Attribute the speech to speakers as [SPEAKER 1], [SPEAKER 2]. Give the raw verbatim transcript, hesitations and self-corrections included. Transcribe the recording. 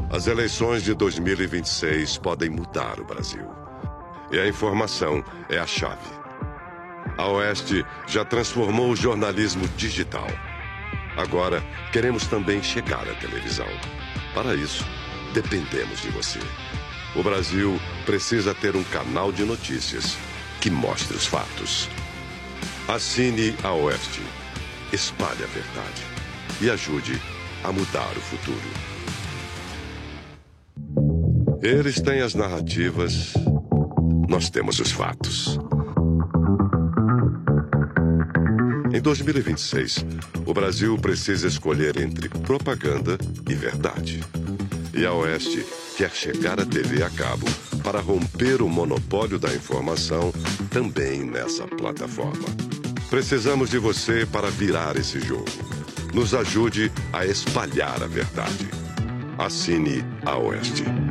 [SPEAKER 1] As eleições de dois mil e vinte e seis podem mudar o Brasil. E a informação é a chave. A Oeste já transformou o jornalismo digital. Agora, queremos também chegar à televisão. Para isso, dependemos de você. O Brasil precisa ter um canal de notícias que mostre os fatos. Assine a Oeste. Espalhe a verdade. E ajude a mudar o futuro. Eles têm as narrativas, nós temos os fatos. Em dois mil e vinte e seis, o Brasil precisa escolher entre propaganda e verdade. E a Oeste quer chegar à T V a cabo para romper o monopólio da informação também nessa plataforma. Precisamos de você para virar esse jogo. Nos ajude a espalhar a verdade. Assine a Oeste.